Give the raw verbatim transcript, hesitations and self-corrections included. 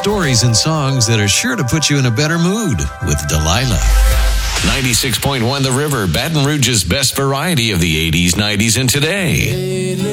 stories and songs that are sure to put you in a better mood with Delilah. ninety-six point one The River, Baton Rouge's best variety of the eighties, nineties, and today.